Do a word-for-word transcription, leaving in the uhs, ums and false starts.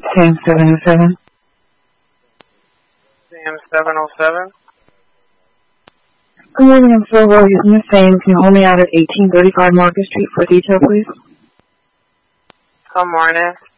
Sam seven oh seven. Sam seven oh seven. Good morning, I'm Phil Rowe using the same. Can you hold me out at eighteen thirty-five Market Street for detail, please? Good morning.